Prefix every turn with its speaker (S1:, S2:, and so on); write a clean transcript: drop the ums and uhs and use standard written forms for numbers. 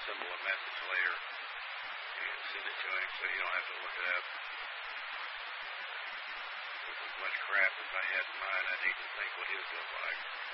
S1: assemble a message later and send it to him so you don't have to look it up. With as much crap as I had in mind, I need to think what his looked like.